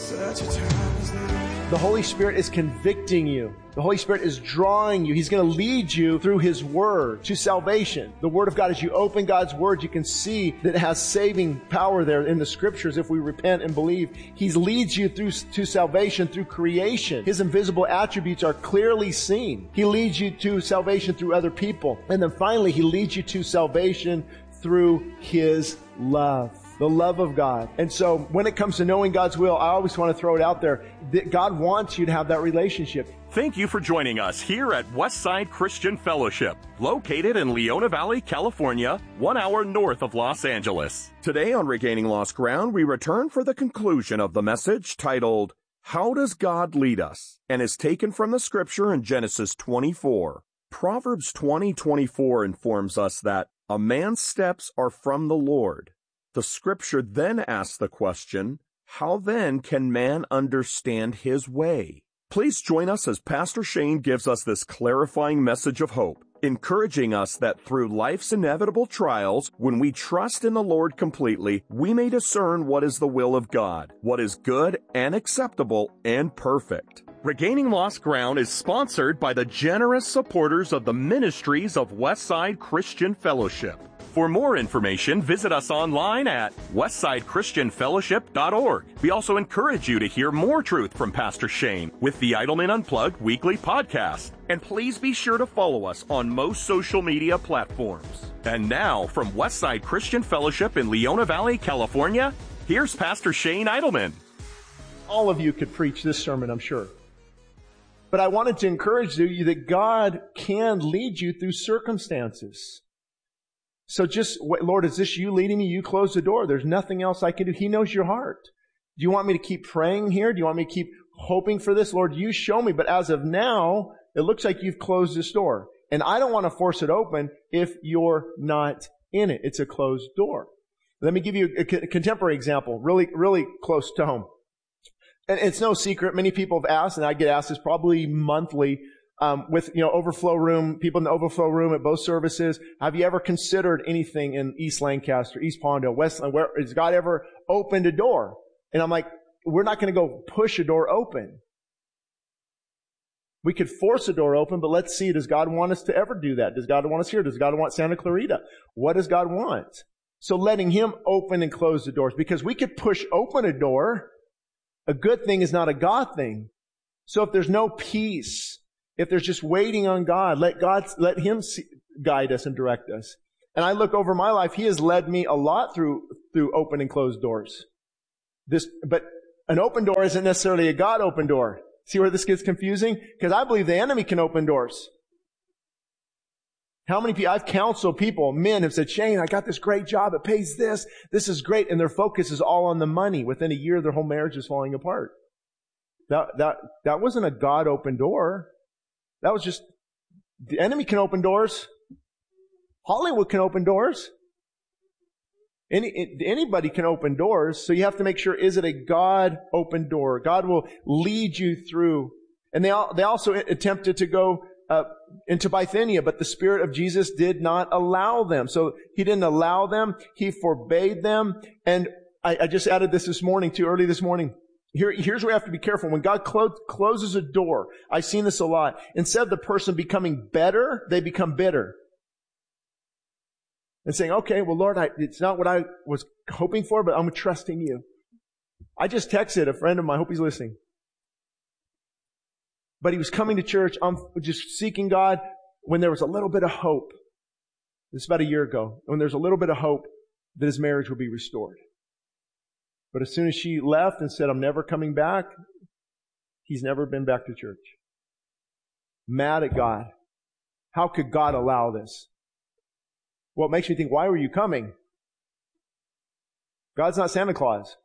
Such a time as this. The Holy Spirit is convicting you. The Holy Spirit is drawing you. He's going to lead you through His Word to salvation. The Word of God, as you open God's Word, you can see that it has saving power there in the Scriptures if we repent and believe. He leads you to salvation through creation. His invisible attributes are clearly seen. He leads you to salvation through other people. And then finally, He leads you to salvation through His love. The love of God. And so when it comes to knowing God's will, I always want to throw it out there that God wants you to have that relationship. Thank you for joining us here at Westside Christian Fellowship, located in Leona Valley, California, 1 hour north of Los Angeles. Today on Regaining Lost Ground, we return for the conclusion of the message titled, How Does God Lead Us? And is taken from the scripture in Genesis 24. Proverbs 20:24 informs us that a man's steps are from the Lord. The scripture then asks the question, how then can man understand his way? Please join us as Pastor Shane gives us this clarifying message of hope, encouraging us that through life's inevitable trials, when we trust in the Lord completely, we may discern what is the will of God, what is good and acceptable and perfect. Regaining Lost Ground is sponsored by the generous supporters of the ministries of Westside Christian Fellowship. For more information, visit us online at westsidechristianfellowship.org. We also encourage you to hear more truth from Pastor Shane with the Idleman Unplugged weekly podcast. And please be sure to follow us on most social media platforms. And now, from Westside Christian Fellowship in Leona Valley, California, here's Pastor Shane Idleman. All of you could preach this sermon, I'm sure. But I wanted to encourage you that God can lead you through circumstances. So just, Lord, is this you leading me? You close the door. There's nothing else I can do. He knows your heart. Do you want me to keep praying here? Do you want me to keep hoping for this? Lord, you show me. But as of now, it looks like you've closed this door. And I don't want to force it open if you're not in it. It's a closed door. Let me give you a contemporary example, really, really close to home. And it's no secret. Many people have asked, and I get asked this probably monthly, with, overflow room, people in the overflow room at both services. Have you ever considered anything in East Lancaster, East Palmdale, Westland? Where has God ever opened a door? And I'm like, we're not going to go push a door open. We could force a door open, but let's see, does God want us to ever do that? Does God want us here? Does God want Santa Clarita? What does God want? So letting Him open and close the doors, because we could push open a door. A good thing is not a God thing. So if there's no peace, if there's just waiting on God, let Him guide us and direct us. And I look over my life, He has led me a lot through open and closed doors. But an open door isn't necessarily a God open door. See where this gets confusing? Because I believe the enemy can open doors. How many people, I've counseled people, men have said, Shane, I got this great job, it pays this is great, and their focus is all on the money. Within a year, their whole marriage is falling apart. That wasn't a God open door. That was just, the enemy can open doors. Hollywood can open doors. Anybody can open doors. So you have to make sure, is it a God open door? God will lead you through. And they also attempted to go into Bithynia, but the Spirit of Jesus did not allow them. So He didn't allow them. He forbade them. And I just added this morning too, early this morning. Here's where we have to be careful. When God closes a door, I've seen this a lot. Instead of the person becoming better, they become bitter. And saying, okay, well, Lord, it's not what I was hoping for, but I'm trusting you. I just texted a friend of mine, I hope he's listening. But he was coming to church, just seeking God when there was a little bit of hope. This is about a year ago. When there's a little bit of hope that his marriage would be restored. But as soon as she left and said, I'm never coming back, he's never been back to church. Mad at God. How could God allow this? Well, it makes me think, why were you coming? God's not Santa Claus.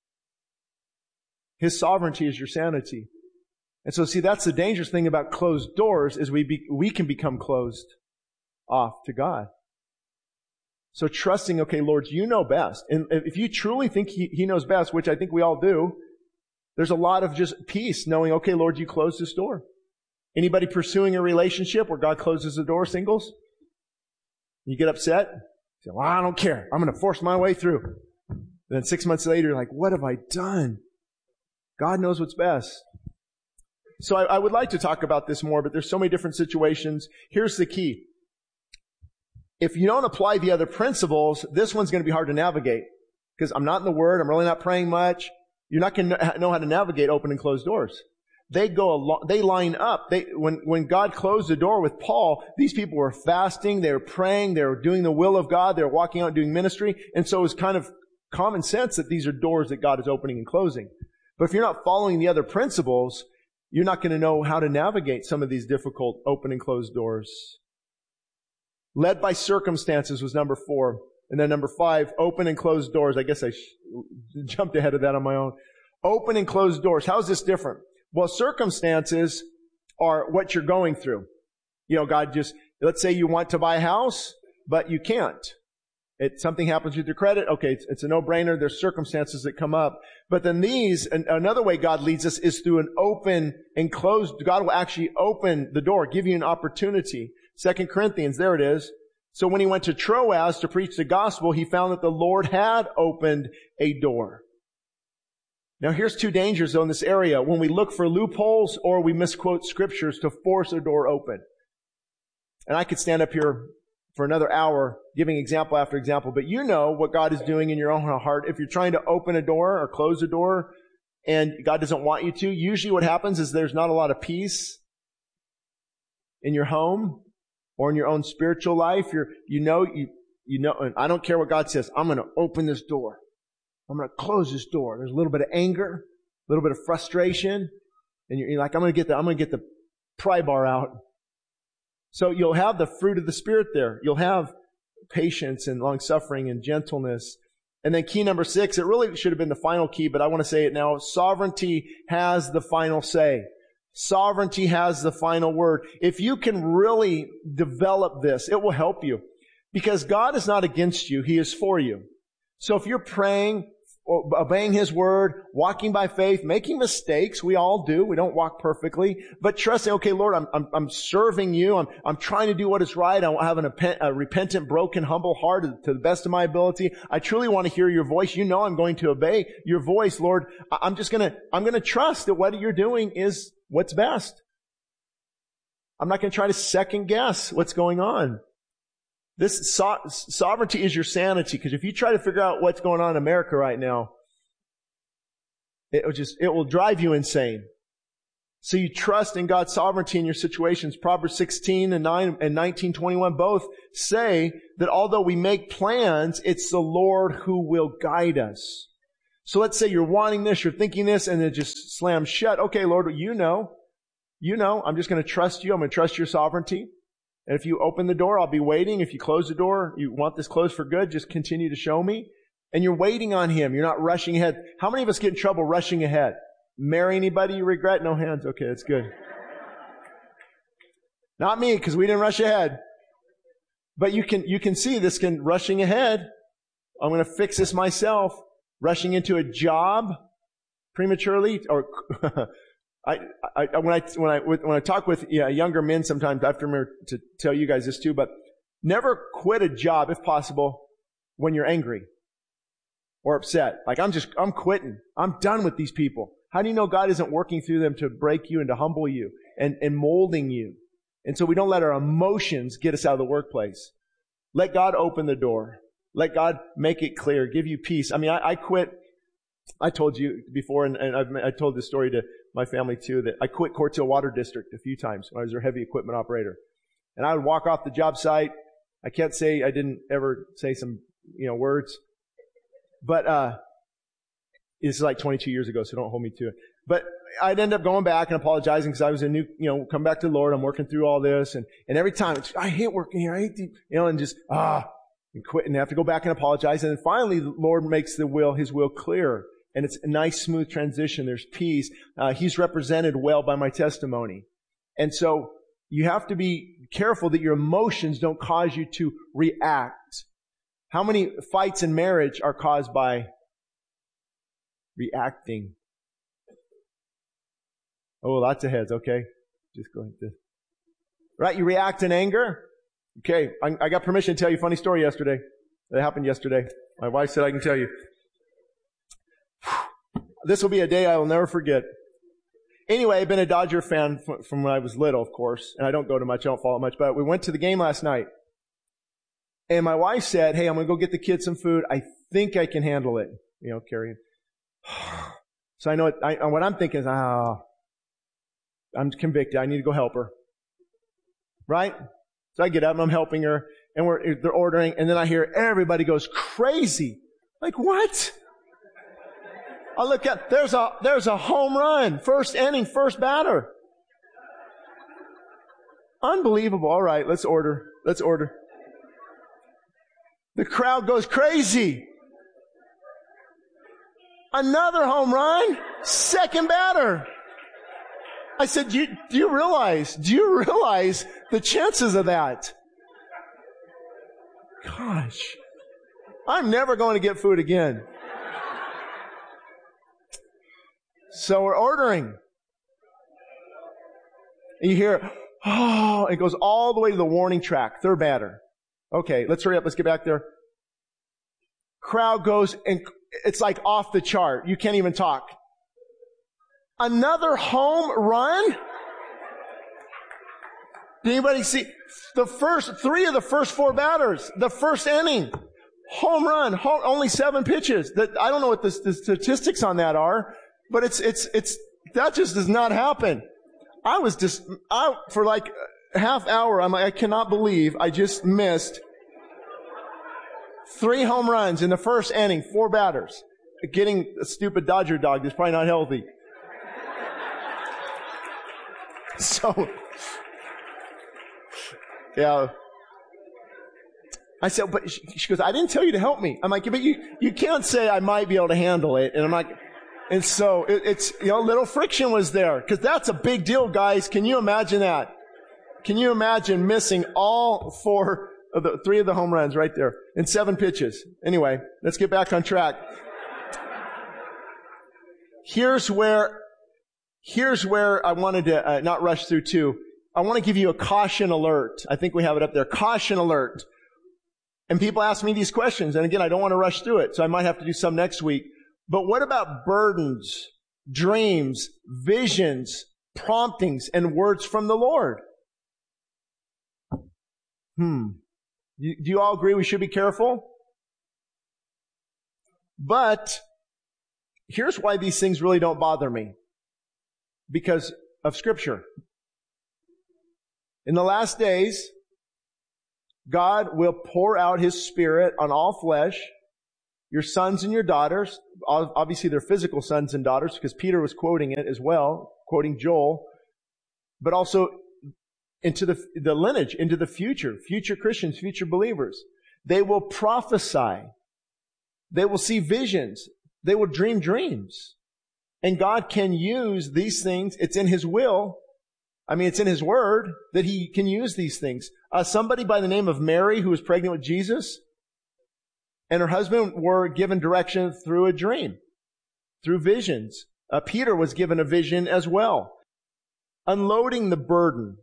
His sovereignty is your sanity. And so, see, that's the dangerous thing about closed doors, is we can become closed off to God. So trusting, okay, Lord, you know best. And if you truly think He knows best, which I think we all do, there's a lot of just peace knowing, okay, Lord, you closed this door. Anybody pursuing a relationship where God closes the door, singles? You get upset? You say, well, I don't care. I'm going to force my way through. And then 6 months later, you're like, what have I done? God knows what's best. So I would like to talk about this more, but there's so many different situations. Here's the key. If you don't apply the other principles, this one's going to be hard to navigate. Because I'm not in the Word, I'm really not praying much. You're not going to know how to navigate open and closed doors. They line up. When God closed the door with Paul, these people were fasting, they were praying, they were doing the will of God, they were walking out and doing ministry. And so it was kind of common sense that these are doors that God is opening and closing. But if you're not following the other principles, you're not going to know how to navigate some of these difficult open and closed doors. Led by circumstances was number 4. And then number 5, open and closed doors. I guess I jumped ahead of that on my own. Open and closed doors. How is this different? Well, circumstances are what you're going through. You know, God just, let's say you want to buy a house, but you can't. Something happens with your credit. Okay, it's a no-brainer. There's circumstances that come up. But then another way God leads us is through an open and closed. God will actually open the door, give you an opportunity. 2 Corinthians, there it is. So when he went to Troas to preach the gospel, he found that the Lord had opened a door. Now here's 2 dangers though in this area. When we look for loopholes or we misquote scriptures to force a door open. And I could stand up here for another hour giving example after example, but you know what God is doing in your own heart. If you're trying to open a door or close a door and God doesn't want you to, usually what happens is there's not a lot of peace in your home or in your own spiritual life. You know, and I don't care what God says. I'm going to open this door. I'm going to close this door. There's a little bit of anger, a little bit of frustration, and you're like, I'm going to get the pry bar out. So you'll have the fruit of the Spirit there. You'll have patience and long-suffering and gentleness. And then key number 6, it really should have been the final key, but I want to say it now. Sovereignty has the final say. Sovereignty has the final word. If you can really develop this, it will help you. Because God is not against you. He is for you. So if you're praying, obeying His word, walking by faith, making mistakes, we all do. We don't walk perfectly, but trusting, okay, Lord, I'm serving you. I'm trying to do what is right. I have a repentant, broken, humble heart to the best of my ability. I truly want to hear your voice. You know I'm going to obey your voice, Lord. I'm going to trust that what you're doing is what's best. I'm not going to try to second guess what's going on. This sovereignty is your sanity, because if you try to figure out what's going on in America right now, it will drive you insane. So you trust in God's sovereignty in your situations. Proverbs 16 and 9 and 19:21 both say that although we make plans, it's the Lord who will guide us. So let's say you're wanting this, you're thinking this, and it just slams shut. Okay, Lord, you know, I'm just going to trust you. I'm going to trust your sovereignty. And if you open the door, I'll be waiting. If you close the door, you want this closed for good, just continue to show me. And you're waiting on Him. You're not rushing ahead. How many of us get in trouble rushing ahead? Marry anybody you regret? No hands. Okay, that's good. Not me, because we didn't rush ahead. But you can see this rushing ahead. I'm going to fix this myself. Rushing into a job prematurely, or when I talk with younger men sometimes, I have to remember to tell you guys this too, but never quit a job if possible when you're angry or upset. Like I'm quitting. I'm done with these people. How do you know God isn't working through them to break you and to humble you and molding you? And so we don't let our emotions get us out of the workplace. Let God open the door. Let God make it clear, give you peace. I mean, I quit. I told you before, and I told this story to my family too, that I quit Court Hill Water District a few times when I was their heavy equipment operator. And I would walk off the job site. I can't say I didn't ever say some, words. But, this is like 22 years ago, so don't hold me to it. But I'd end up going back and apologizing because I was a new, come back to the Lord. I'm working through all this. And every time I hate working here. I hate and just, and quit and have to go back and apologize. And then finally the Lord makes His will clear. And it's a nice, smooth transition. There's peace. He's represented well by my testimony. And so you have to be careful that your emotions don't cause you to react. How many fights in marriage are caused by reacting? Oh, lots of heads. Okay. Just go like this. Right? You react in anger. Okay. I got permission to tell you a funny story yesterday. That happened yesterday. My wife said I can tell you. This will be a day I will never forget. Anyway, I've been a Dodger fan from when I was little, of course, and I don't go to much, I don't follow much, but we went to the game last night. And my wife said, hey, I'm going to go get the kids some food. I think I can handle it. You know, Carrie. So I know what I'm thinking is, I'm convicted. I need to go help her. Right? So I get up and I'm helping her and they're ordering and then I hear everybody goes crazy. Like, what? I look at, there's a home run. First inning, first batter. Unbelievable. All right, let's order. The crowd goes crazy. Another home run, second batter. I said, do you realize the chances of that? Gosh, I'm never going to get food again. So we're ordering. And you hear, it goes all the way to the warning track, third batter. Okay, let's hurry up. Let's get back there. Crowd goes, and it's like off the chart. You can't even talk. Another home run? Did anybody see the first three of the first four batters? The first inning. Home run. Only 7 pitches. I don't know what the statistics on that are, but that just does not happen. For like a half hour, I'm like, I cannot believe I just missed 3 home runs in the first inning, 4 batters. Getting a stupid Dodger dog that's probably not healthy. So, yeah. I said, but she goes, I didn't tell you to help me. I'm like, but you can't say I might be able to handle it. And I'm like, and so it's, little friction was there. Cause that's a big deal, guys. Can you imagine that? Can you imagine missing all 3 of the home runs right there in 7 pitches? Anyway, let's get back on track. Here's where I wanted to not rush through too. I want to give you a caution alert. I think we have it up there. Caution alert. And people ask me these questions. And again, I don't want to rush through it. So I might have to do some next week. But what about burdens, dreams, visions, promptings, and words from the Lord? Do you all agree we should be careful? But here's why these things really don't bother me. Because of Scripture. In the last days, God will pour out His Spirit on all flesh, your sons and your daughters. Obviously, they're physical sons and daughters, because Peter was quoting it as well, quoting Joel. But also into the lineage, into the future Christians, future believers. They will prophesy. They will see visions. They will dream dreams. And God can use these things. It's in His will. It's in His Word that He can use these things. Somebody by the name of Mary, who was pregnant with Jesus, and her husband were given direction through a dream, through visions. Peter was given a vision as well. Unloading the burden.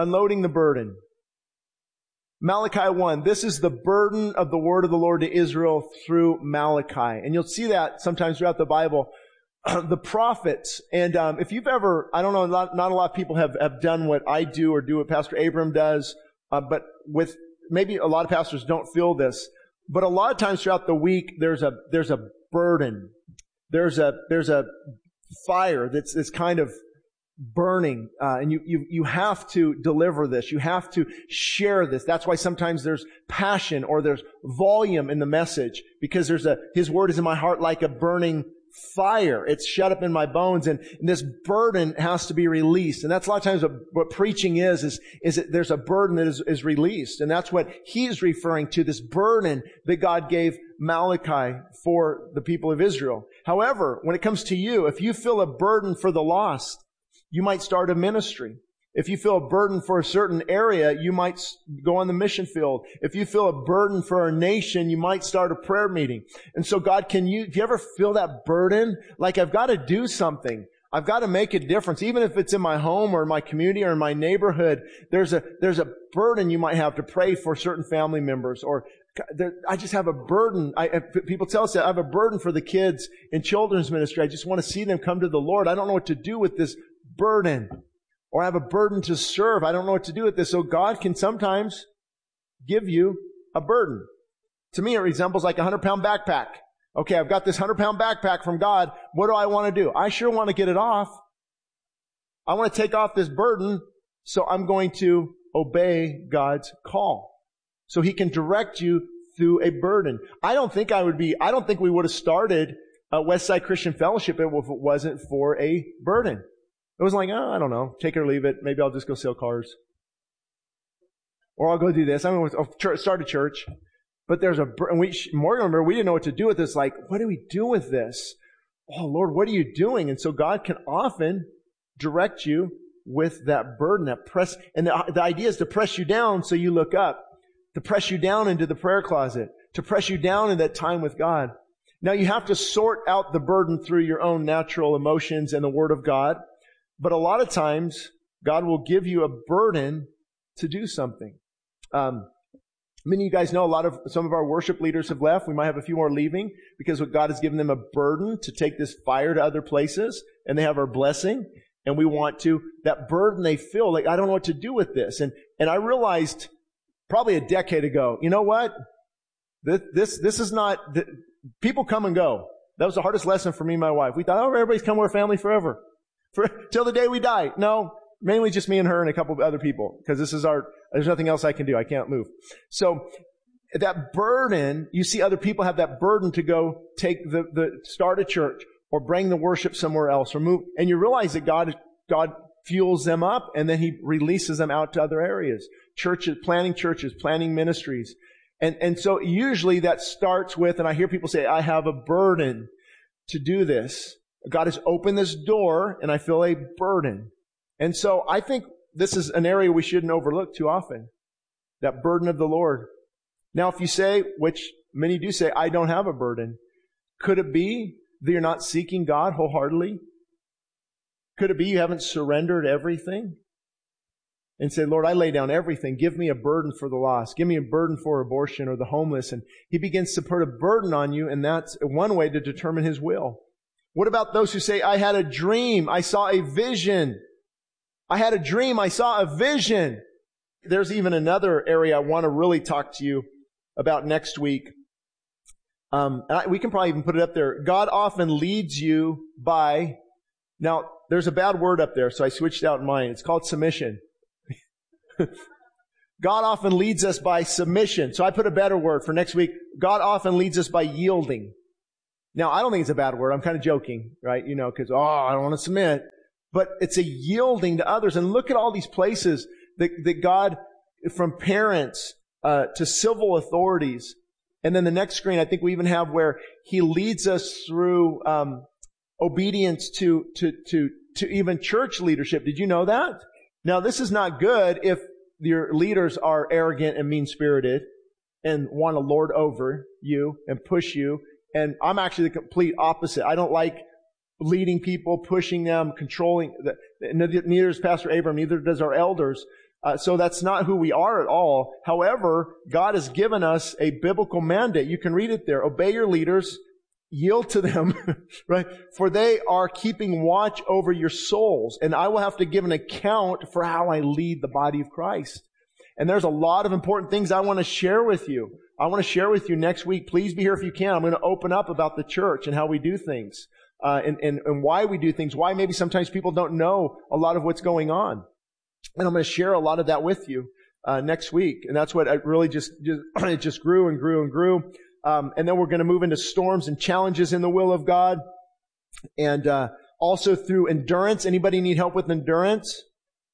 Malachi 1. This is the burden of the word of the Lord to Israel through Malachi. And you'll see that sometimes throughout the Bible. The prophets, and if you've ever, I don't know, not a lot of people have done what I do or do what Pastor Abram does, but with maybe a lot of pastors don't feel this, but a lot of times throughout the week there's a burden, there's a fire that's kind of burning, and you have to deliver this, you have to share this. That's why sometimes there's passion or there's volume in the message, because His word is in my heart like a burning fire. It's shut up in my bones, and this burden has to be released. And that's a lot of times what preaching is that there's a burden that is released. And that's what he's referring to, this burden that God gave Malachi for the people of Israel. However, when it comes to you, if you feel a burden for the lost, you might start a ministry. If you feel a burden for a certain area, you might go on the mission field. If you feel a burden for a nation, you might start a prayer meeting. And so God can use, do you ever feel that burden? Like, I've got to do something. I've got to make a difference. Even if it's in my home or my community or in my neighborhood, there's a burden you might have to pray for certain family members or I just have a burden. People tell us that I have a burden for the kids in children's ministry. I just want to see them come to the Lord. I don't know what to do with this burden. Or I have a burden to serve. I don't know what to do with this. So God can sometimes give you a burden. To me, it resembles like a 100-pound backpack. Okay, I've got this 100-pound backpack from God. What do I want to do? I sure want to get it off. I want to take off this burden, so I'm going to obey God's call. So He can direct you through a burden. I don't think we would have started Westside Christian Fellowship if it wasn't for a burden. It was like, I don't know, take it or leave it. Maybe I'll just go sell cars. Or I'll go do this. I'll start a church. But there's a burden. Morgan, remember, we didn't know what to do with this. Like, what do we do with this? Oh, Lord, what are you doing? And so God can often direct you with that burden, that press. And the idea is to press you down so you look up, to press you down into the prayer closet, to press you down in that time with God. Now, you have to sort out the burden through your own natural emotions and the Word of God. But a lot of times, God will give you a burden to do something. Many of you guys know some of our worship leaders have left. We might have a few more leaving because God has given them a burden to take this fire to other places, and they have our blessing. And we want that burden they feel, like, I don't know what to do with this. And I realized probably a decade ago, you know what? This is not, people come and go. That was the hardest lesson for me and my wife. We thought, everybody's come with our family forever. Till the day we die. No, mainly just me and her and a couple of other people, because there's nothing else I can do. I can't move. So that burden, you see other people have that burden to go start a church or bring the worship somewhere else or move. And you realize that God fuels them up and then He releases them out to other areas. Churches, planning ministries. And so usually that starts with, and I hear people say, I have a burden to do this. God has opened this door and I feel a burden. And so I think this is an area we shouldn't overlook too often. That burden of the Lord. Now, if you say, which many do say, I don't have a burden, could it be that you're not seeking God wholeheartedly? Could it be you haven't surrendered everything? And say, Lord, I lay down everything. Give me a burden for the lost. Give me a burden for abortion or the homeless. And He begins to put a burden on you, and that's one way to determine His will. What about those who say, I had a dream, I saw a vision. I had a dream, I saw a vision. There's even another area I want to really talk to you about next week. We can probably even put it up there. God often leads you by, now there's a bad word up there, so I switched out mine. It's called submission. God often leads us by submission. So I put a better word for next week. God often leads us by yielding. Now, I don't think it's a bad word. I'm kind of joking, right? Because, I don't want to submit. But it's a yielding to others. And look at all these places that God, from parents to civil authorities. And then the next screen, I think we even have where He leads us through obedience to even church leadership. Did you know that? Now, this is not good if your leaders are arrogant and mean-spirited and want to lord over you and push you. And I'm actually the complete opposite. I don't like leading people, pushing them, controlling. Neither does Pastor Abram, neither does our elders. So that's not who we are at all. However, God has given us a biblical mandate. You can read it there. Obey your leaders, yield to them, right? For they are keeping watch over your souls. And I will have to give an account for how I lead the body of Christ. And there's a lot of important things I want to share with you. I want to share with you next week. Please be here if you can. I'm going to open up about the church and how we do things, and why we do things, why maybe sometimes people don't know a lot of what's going on. And I'm going to share a lot of that with you next week. And that's what I really it just grew and grew and grew. And then we're going to move into storms and challenges in the will of God. And also through endurance. Anybody need help with endurance?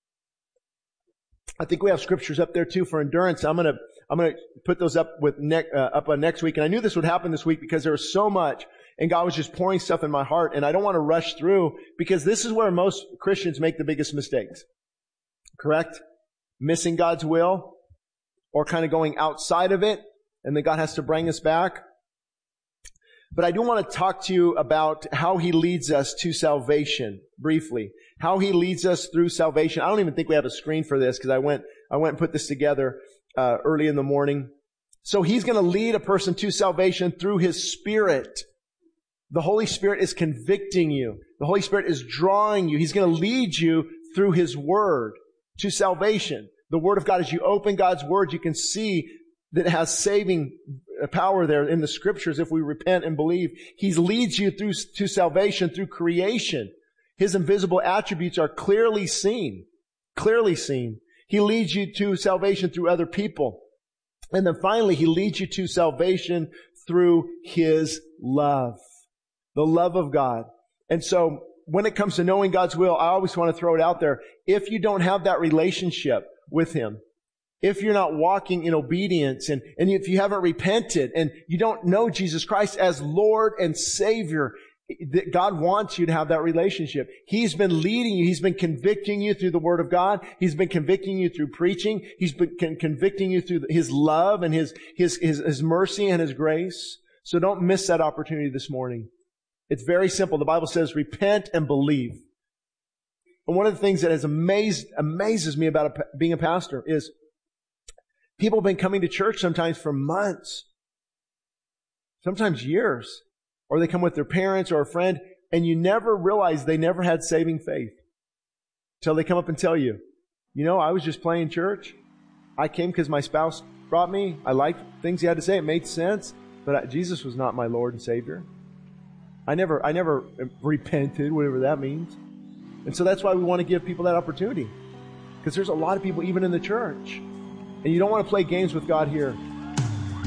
I think we have scriptures up there too for endurance. I'm going to put those up on next week. And I knew this would happen this week because there was so much, and God was just pouring stuff in my heart. And I don't want to rush through, because this is where most Christians make the biggest mistakes. Correct? Missing God's will, or kind of going outside of it, and then God has to bring us back. But I do want to talk to you about how He leads us to salvation briefly. How He leads us through salvation. I don't even think we have a screen for this, because I went and put this together early in the morning. So He's going to lead a person to salvation through His Spirit. The Holy Spirit is convicting you. The Holy Spirit is drawing you. He's going to lead you through His Word to salvation. The Word of God, as you open God's Word, you can see that it has saving power there in the Scriptures if we repent and believe. He leads you to salvation through creation. His invisible attributes are clearly seen. Clearly seen. He leads you to salvation through other people. And then finally, He leads you to salvation through His love. The love of God. And so, when it comes to knowing God's will, I always want to throw it out there. If you don't have that relationship with Him, if you're not walking in obedience, and if you haven't repented, and you don't know Jesus Christ as Lord and Savior, that God wants you to have that relationship. He's been leading you. He's been convicting you through the Word of God. He's been convicting you through preaching. He's been convicting you through His love and His mercy and His grace. So don't miss that opportunity this morning. It's very simple. The Bible says, repent and believe. And one of the things that has amazes me about being a pastor is people have been coming to church sometimes for months, sometimes years, or they come with their parents or a friend, and you never realize they never had saving faith till they come up and tell you, I was just playing church. I came because my spouse brought me. I liked things he had to say. It made sense, but Jesus was not my Lord and Savior. I never repented, whatever that means. And so that's why we want to give people that opportunity. Because there's a lot of people even in the church. And you don't want to play games with God here.